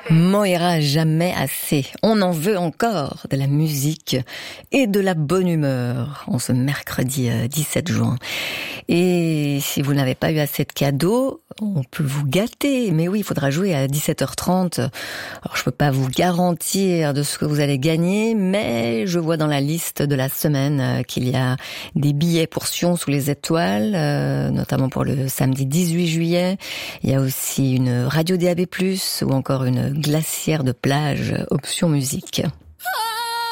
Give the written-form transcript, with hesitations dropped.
Moira jamais assez. On en veut encore de la musique et de la bonne humeur en ce mercredi 17 juin. Et si vous n'avez pas eu assez de cadeaux, on peut vous gâter. Mais oui, il faudra jouer à 17h30. Alors, je peux pas vous garantir de ce que vous allez gagner, mais je vois dans la liste de la semaine qu'il y a des billets pour Sion sous les étoiles, notamment pour le samedi 18 juillet. Il y a aussi une radio DAB+, ou encore une glacière de plage option musique.